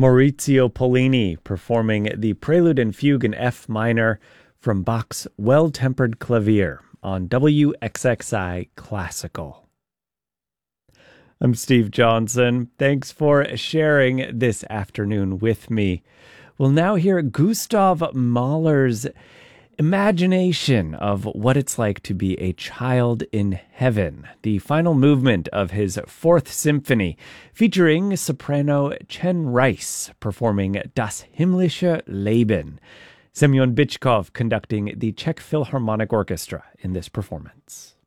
Maurizio Pollini performing the Prelude and Fugue in F minor from Bach's Well-Tempered Clavier on WXXI Classical. I'm Steve Johnson. Thanks for sharing this afternoon with me. We'll now hear Gustav Mahler's imagination of what it's like to be a child in heaven, the final movement of his Fourth Symphony, featuring soprano Chen Rice performing Das Himmlische Leben. Semyon Bychkov conducting the Czech Philharmonic Orchestra in this performance.